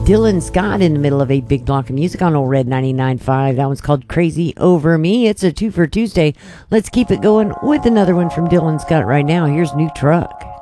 Dylan Scott in the middle of a big block of music on Old Red 99.5. That one's called Crazy Over Me. It's a 2 for Tuesday. Let's keep it going with another one from Dylan Scott right now. Here's New Truck.